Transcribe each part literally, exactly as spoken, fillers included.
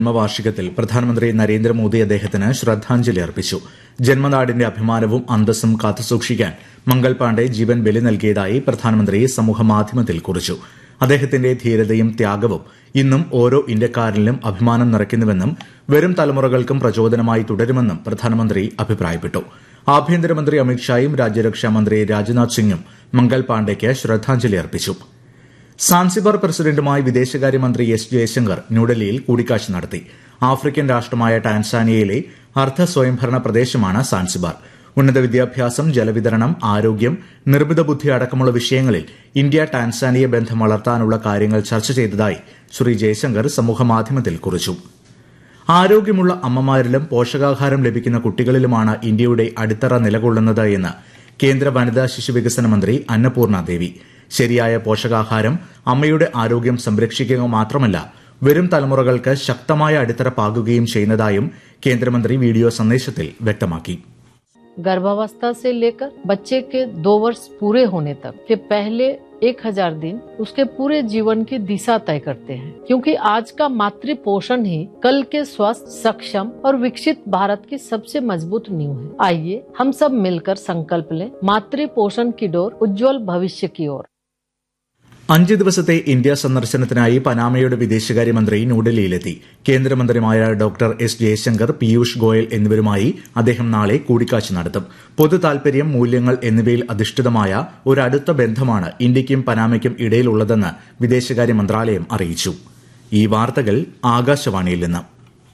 ജന്മവാർഷികത്തിൽ പ്രധാനമന്ത്രി നരേന്ദ്രമോദി അദ്ദേഹത്തിന് ശ്രദ്ധാഞ്ജലി അർപ്പിച്ചു. ജന്മനാടിന്റെ അഭിമാനവും അന്തസ്സും കാത്തുസൂക്ഷിക്കാൻ മംഗൾ പാണ്ഡെ ജീവൻ ബലി നൽകിയതായി പ്രധാനമന്ത്രി സമൂഹമാധ്യമത്തിൽ കുറിച്ചു. അദ്ദേഹത്തിന്റെ ധീരതയും ത്യാഗവും ഇന്നും ഓരോ ഇന്ത്യക്കാരനിലും അഭിമാനം നിറയ്ക്കുന്നുവെന്നും വരും തലമുറകൾക്കും പ്രചോദനമായി തുടരുമെന്നും പ്രധാനമന്ത്രി അഭിപ്രായപ്പെട്ടു. ആഭ്യന്തരമന്ത്രി അമിത്ഷായും രാജ്യരക്ഷാമന്ത്രി രാജ്നാഥ് സിംഗും മംഗൾ പാണ്ഡെയ്ക്ക് ശ്രദ്ധാഞ്ജലി അർപ്പിച്ചു. സാൻസിബാർ പ്രസിഡന്റുമായി വിദേശകാര്യമന്ത്രി എസ് ജയശങ്കർ ന്യൂഡൽഹിയിൽ കൂടിക്കാഴ്ച നടത്തി. ആഫ്രിക്കൻ രാഷ്ട്രമായ ടാൻസാനിയയിലെ അർദ്ധ സ്വയംഭരണ പ്രദേശമാണ് സാൻസിബാർ. ഉന്നത വിദ്യാഭ്യാസം, ജലവിതരണം, ആരോഗ്യം, നിർമ്മിത ബുദ്ധി അടക്കമുള്ള വിഷയങ്ങളിൽ ഇന്ത്യ ടാൻസാനിയ ബന്ധം വളർത്താനുള്ള കാര്യങ്ങൾ ചർച്ച ചെയ്തതായി ശ്രീ ജയശങ്കർ സമൂഹമാധ്യമത്തിൽ കുറിച്ചു. ആരോഗ്യമുള്ള അമ്മമാരിലും പോഷകാഹാരം ലഭിക്കുന്ന കുട്ടികളിലുമാണ് ഇന്ത്യയുടെ അടിത്തറ നിലകൊള്ളുന്നത് എന്ന് കേന്ദ്ര വനിതാ ശിശുവികസന മന്ത്രി അന്നപൂർണ ദേവി. ശരിയായ പോഷകാഹാരം അമ്മയുടെ ആരോഗ്യം സംരക്ഷിക്കുക മാത്രമല്ല, വരും തലമുറകൾക്ക് ശക്തമായ അടിത്തറ പാകുകയും ചെയ്യുന്നതായും കേന്ദ്രമന്ത്രി വീഡിയോ സന്ദേശത്തിൽ വ്യക്തമാക്കി. गर्भावस्था से लेकर बच्चे के दो वर्ष पूरे होने तक के पहले एक हजार दिन उसके पूरे जीवन की दिशा तय करते हैं, क्योंकि आज का मातृ पोषण ही कल के स्वस्थ, सक्षम और विकसित भारत की सबसे मजबूत नींव है. आइए हम सब मिलकर संकल्प लें मातृ पोषण की डोर उज्जवल भविष्य की ओर. അഞ്ച് ദിവസത്തെ ഇന്ത്യ സന്ദർശനത്തിനായി പനാമയുടെ വിദേശകാര്യമന്ത്രി ന്യൂഡൽഹിയിലെത്തി. കേന്ദ്രമന്ത്രിമാര ഡോക്ടർ എസ് ജയശങ്കർ, പീയൂഷ് ഗോയൽ എന്നിവരുമായി അദ്ദേഹം നാളെ കൂടിക്കാഴ്ച നടത്തും. പൊതു താൽപര്യം, മൂല്യങ്ങൾ എന്നിവയിൽ അധിഷ്ഠിതമായ ഒരു അടുത്ത ബന്ധമാണ് ഇന്ത്യയ്ക്കും പനാമയ്ക്കും ഇടയിലുള്ളതെന്ന് വിദേശകാര്യ മന്ത്രാലയം അറിയിച്ചു. ഈ വാർത്തകൾ ആകാശവാണിയിൽ നിന്ന്.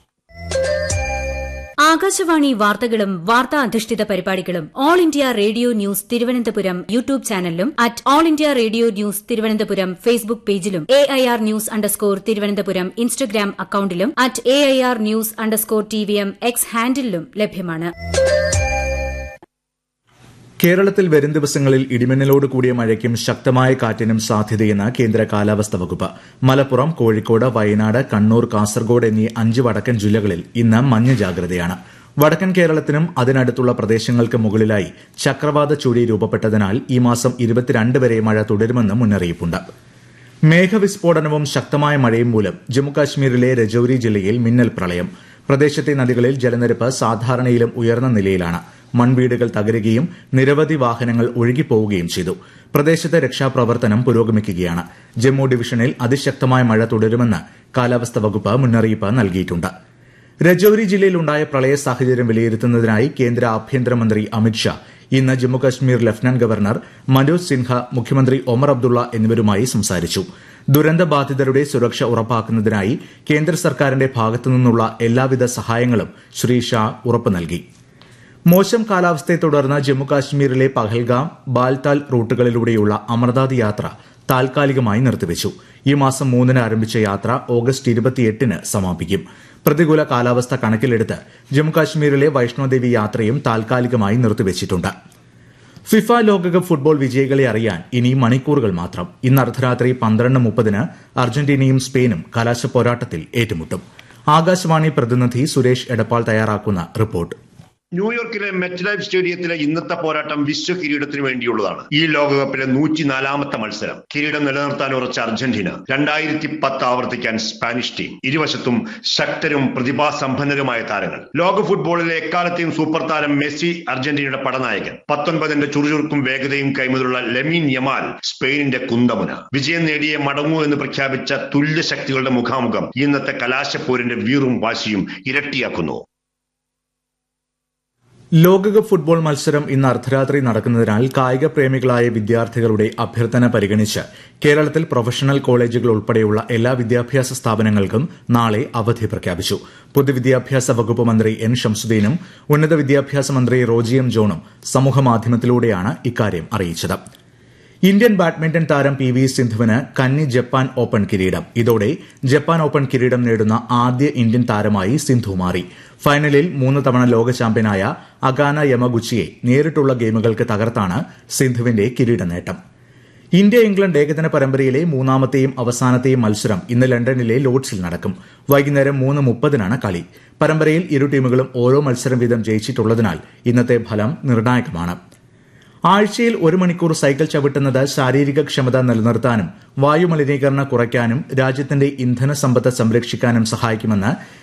ആകാശവാണി വാർത്തകളും വാർത്താ അധിഷ്ഠിത പരിപാടികളും all India radio news Thiruvananthapuram YouTube ചാനലിലും at all India radio news Thiruvananthapuram Facebook പേജിലും A I R news underscore Thiruvananthapuram Instagram അക്കൌണ്ടിലും at A I R news underscore T V M X ഹാൻഡിലും ലഭ്യമാണ്. കേരളത്തിൽ വരും ദിവസങ്ങളിൽ ഇടിമിന്നലോട് കൂടിയ മഴയ്ക്കും ശക്തമായ കാറ്റിനും സാധ്യതയെന്ന് കേന്ദ്ര കാലാവസ്ഥാ വകുപ്പ്. മലപ്പുറം, കോഴിക്കോട്, വയനാട്, കണ്ണൂർ, കാസർഗോഡ് എന്നീ അഞ്ച് വടക്കൻ ജില്ലകളിൽ ഇന്ന് മഞ്ഞ ജാഗ്രതയാണ്. വടക്കൻ കേരളത്തിനും അതിനടുത്തുള്ള പ്രദേശങ്ങൾക്ക് മുകളിലായി ചക്രവാത ചുഴി രൂപപ്പെട്ടതിനാൽ ഈ മാസം ഇരുപത്തിരണ്ട് വരെ മഴ തുടരുമെന്ന് മുന്നറിയിപ്പുണ്ട്. മേഘവിസ്ഫോടനവും ശക്തമായ മഴയും മൂലം ജമ്മുകാശ്മീരിലെ രജൌരി ജില്ലയിൽ മിന്നൽ പ്രളയം. പ്രദേശത്തെ നദികളിൽ ജലനിരപ്പ് സാധാരണയിലും ഉയർന്ന നിലയിലാണ്. മൺവീടുകൾ തകരുകയും നിരവധി വാഹനങ്ങൾ ഒഴുകിപ്പോവുകയും ചെയ്തു. പ്രദേശത്ത് രക്ഷാപ്രവർത്തനം പുരോഗമിക്കുകയാണ്. ജമ്മു ഡിവിഷനിൽ അതിശക്തമായ മഴ തുടരുമെന്ന് കാലാവസ്ഥാ വകുപ്പ് മുന്നറിയിപ്പ് നൽകിയിട്ടുണ്ട്. രജൌരി ജില്ലയിലുണ്ടായ പ്രളയ സാഹചര്യം വിലയിരുത്തുന്നതിനായി കേന്ദ്ര ആഭ്യന്തരമന്ത്രി അമിത്ഷാ ഇന്ന് ജമ്മുകശ്മീർ ലഫ്റ്റനന്റ് ഗവർണർ മനോജ് സിൻഹ, മുഖ്യമന്ത്രി ഒമർ അബ്ദുള്ള എന്നിവരുമായി സംസാരിച്ചു. ദുരന്തബാധിതരുടെ സുരക്ഷ ഉറപ്പാക്കുന്നതിനായി കേന്ദ്ര സർക്കാരിന്റെ ഭാഗത്തുനിന്നുള്ള എല്ലാവിധ സഹായങ്ങളും ശ്രീ ഷാ ഉറപ്പു നൽകി. മോശം കാലാവസ്ഥയെ തുടർന്ന് ജമ്മുകാശ്മീരിലെ പഹൽഗാം, ബാൽതാൽ റൂട്ടുകളിലൂടെയുള്ള അമർനാഥ് യാത്ര താൽക്കാലികമായി നിർത്തിവച്ചു. ഈ മാസം മൂന്നിന് ആരംഭിച്ച യാത്ര ഓഗസ്റ്റ് ഇരുപത്തിയെട്ടിന് സമാപിക്കും. പ്രതികൂല കാലാവസ്ഥ കണക്കിലെടുത്ത് ജമ്മുകാശ്മീരിലെ വൈഷ്ണോദേവി യാത്രയും താൽക്കാലികമായി നിർത്തിവച്ചിട്ടുണ്ട്. ഫിഫ ലോകകപ്പ് ഫുട്ബോൾ വിജയികളെ അറിയാൻ ഇനി മണിക്കൂറുകൾ മാത്രം. ഇന്ന് അർദ്ധരാത്രി പന്ത്രണ്ട് മുപ്പതിന് അർജന്റീനയും സ്പെയിനും കലാശ പോരാട്ടത്തിൽ ഏറ്റുമുട്ടും. ആകാശവാണി പ്രതിനിധി സുരേഷ് എടപ്പാൾ തയ്യാറാക്കുന്ന റിപ്പോർട്ട്. ന്യൂയോർക്കിലെ മെറ്റ് ലൈഫ് സ്റ്റേഡിയത്തിലെ ഇന്നത്തെ പോരാട്ടം വിശ്വ കിരീടത്തിന് വേണ്ടിയുള്ളതാണ്. ഈ ലോകകപ്പിലെ നൂറ്റിനാലാമത്തെ മത്സരം. കിരീടം നിലനിർത്താൻ ഉറച്ച അർജന്റീന, രണ്ടായിരത്തി പത്ത് ആവർത്തിക്കാൻ സ്പാനിഷ് ടീം. ഇരുവശത്തും ശക്തരും പ്രതിഭാസമ്പന്നരുമായ താരങ്ങൾ. ലോക ഫുട്ബോളിലെ എക്കാലത്തെയും സൂപ്പർ താരം മെസ്സി, അർജന്റീനയുടെ പടനായകൻ. പത്തൊൻപതിന്റെ ചുറുചുറുക്കും വേഗതയും കൈമുതലുള്ള ലെമിൻ യമാൽ, സ്പെയിനിന്റെ കുന്തമുന. വിജയം നേടിയേ മടങ്ങൂ എന്ന് പ്രഖ്യാപിച്ച തുല്യ ശക്തികളുടെ മുഖാമുഖം ഇന്നത്തെ കലാശപ്പോരിന്റെ വീറും വാശിയും ഇരട്ടിയാക്കുന്നു. ലോകകപ്പ് ഫുട്ബോൾ മത്സരം ഇന്ന് അർദ്ധരാത്രി നടക്കുന്നതിനാൽ കായിക പ്രേമികളായ വിദ്യാർത്ഥികളുടെ അഭ്യർത്ഥന പരിഗണിച്ച് കേരളത്തിൽ പ്രൊഫഷണൽ കോളേജുകൾ ഉൾപ്പെടെയുള്ള എല്ലാ വിദ്യാഭ്യാസ സ്ഥാപനങ്ങൾക്കും നാളെ അവധി പ്രഖ്യാപിച്ചു. പൊതുവിദ്യാഭ്യാസ വകുപ്പ് മന്ത്രി എൻ ഷംസുദ്ദീനും ഉന്നത വിദ്യാഭ്യാസ മന്ത്രി റോജി എം ജോണും സമൂഹമാധ്യമത്തിലൂടെയാണ് ഇക്കാര്യം അറിയിച്ചത്. ഇന്ത്യൻ ബാഡ്മിന്റൺ താരം പി വി സിന്ധുവിന് കന്നി ജപ്പാൻ ഓപ്പൺ കിരീടം. ഇതോടെ ജപ്പാൻ ഓപ്പൺ കിരീടം നേടുന്ന ആദ്യ ഇന്ത്യൻ താരമായി സിന്ധു മാറി. ഫൈനലിൽ മൂന്ന് തവണ ലോക ചാമ്പ്യനായ അകാന യമഗുച്ചിയെ നേരിട്ടുള്ള ഗെയിമുകൾക്ക് തകർത്താണ് സിന്ധുവിന്റെ കിരീട നേട്ടം. ഇന്ത്യ ഇംഗ്ലണ്ട് ഏകദിന പരമ്പരയിലെ മൂന്നാമത്തെയും അവസാനത്തെയും മത്സരം ഇന്ന് ലണ്ടനിലെ ലോർഡ്സിൽ നടക്കും. വൈകുന്നേരം മൂന്ന് മുപ്പതിനാണ് കളി. പരമ്പരയിൽ ഇരു ടീമുകളും ഓരോ മത്സരം വീതം ജയിച്ചിട്ടുള്ളതിനാൽ ഇന്നത്തെ ഫലം നിർണായകമാണ്. ആഴ്ചയിൽ ഒരു മണിക്കൂർ സൈക്കിൾ ചവിട്ടുന്നത് ശാരീരിക ക്ഷമത നിലനിർത്താനും വായുമലിനീകരണം കുറയ്ക്കാനും രാജ്യത്തിന്റെ ഇന്ധന സമ്പത്ത് സംരക്ഷിക്കാനും സഹായിക്കുമെന്ന്